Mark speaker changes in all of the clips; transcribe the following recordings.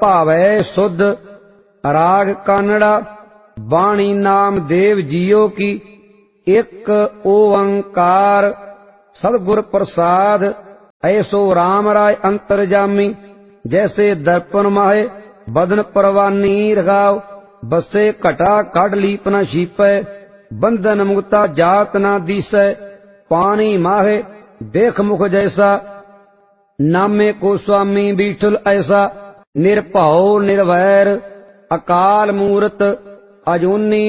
Speaker 1: भावै शुद्ध। राग कानड़ा बाणी नाम देव जियो की। एक ओंकार सदगुर प्रसाद। ऐसो राम राय अंतरजामी। जैसे दर्पण माहे बदन परवानी रगाव। बसे घटा काढ़ लीप न शीपै। बंधन मुक्ता जात न दीसै। पानी माहे देख मुख जैसा। नामे को स्वामी बीठल ऐसा। निर्भौ निर्वैर अकाल मूरत। अजूनी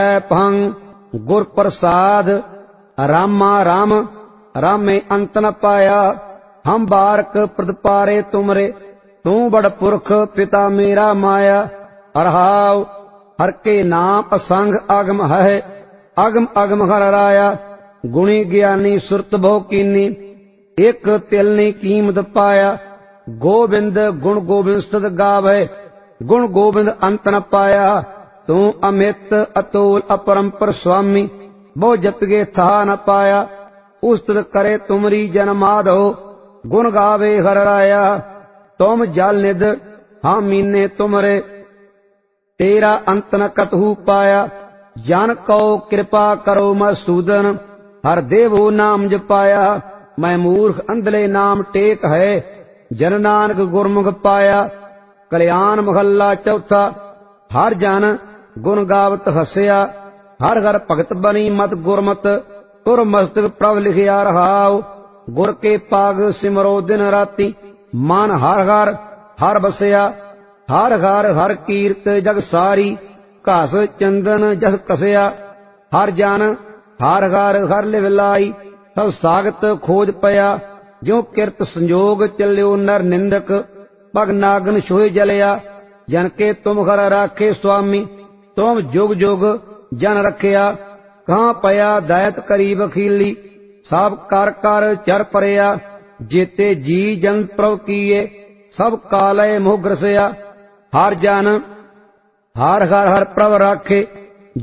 Speaker 1: सैभं गुर प्रसाद। रामा राम रामे अंत न पाया। हम बारक प्रद पारे तुमरे। तू बड़ पुरख पिता मेरा माया। अरहाव हर के नाम असंग अगम है। अगम अगम हर राया। गुणी ज्ञानी सुरत बहु कीनी। एक तिलनी कीमत पाया। गोविंद गुण गोविंद सद गावै। गुण गोविंद अंत न पाया। तू अमित अतोल अपरंपर स्वामी। बहु जपगे था न पाया। उस्तत करे तुमरी जन्मादो। गुण गावे हर राया। तुम जल निध हम मीने तुमरे। तेरा अंत न कतहु पाया। जन को कृपा करो मसूदन। हर देवो नाम जपाया। मैं मूर्ख अंधले नाम टेक है। जन नानक गुरमुख पाया। कल्याण महला चौथा। हर जन गुण गावत हसया। हर हर भगत बनी मत गुरमत। तुर मस्तक प्रभ लिखिया रहाव। गुर के पाग सिमरो दिन राती। मन हर हर हर बसया। हर हर हर कीर्त जग सारी। घस चंदन जस कसया। हर जन हर हर हर लिव लाई। सब सागत खोज पया। ज्यों किरत संजोग चल्यो नर निंदक। पग नागन सोए जलया। जन के तुम घर राखे स्वामी। तुम जुग जुग जन रखया। कहाँ पया दैत करी वकीली। सब कर कर चर परया। जेते जी जन प्रभ कीए। सब कालय मोह ग्रसया। हर जन हर हर हर प्रभ राखे।